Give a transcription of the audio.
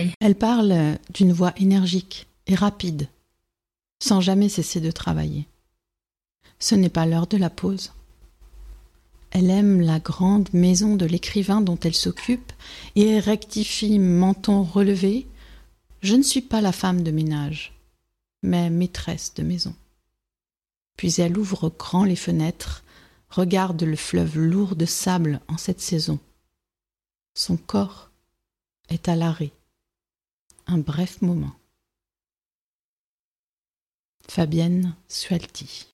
travail. Elle parle d'une voix énergique et rapide, sans jamais cesser de travailler. Ce n'est pas l'heure de la pause. Elle aime la grande maison de l'écrivain dont elle s'occupe et rectifie menton relevé. Je ne suis pas la femme de ménage, mais maîtresse de maison. Puis elle ouvre grand les fenêtres, regarde le fleuve lourd de sable en cette saison. Son corps est à l'arrêt. Un bref moment. Fabienne Sualti.